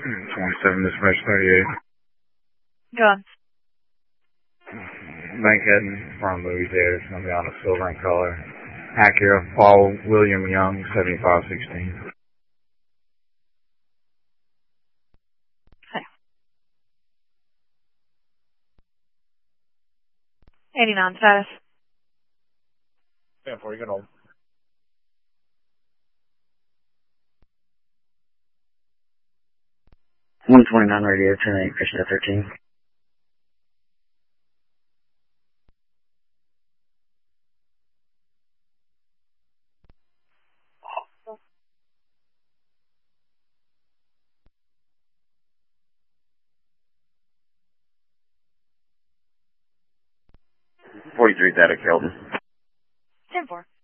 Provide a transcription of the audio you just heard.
27, dispatch 38. Go on. Bankhead from Louisiana. It's going to be on a silver in color. Acura, Paul William Young, 7516. Okay. 89 status. Yeah, before you get home. 129 radio, 10-8, Krishna 13. .43 Theta Kelton. 10-4.